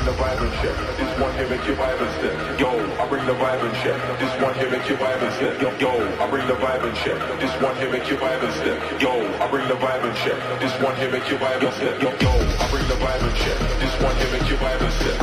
the vibe and shit. This one here make you vibe and step. Yo, I bring the vibe and shit. This one here make you vibe and step. Yo, I bring the vibe and shit. This one here make you vibe and step. Yo, I bring the vibe and shit. This one here make you vibe and step. Yo, I bring the vibe and shit. This one here make you vibe and step.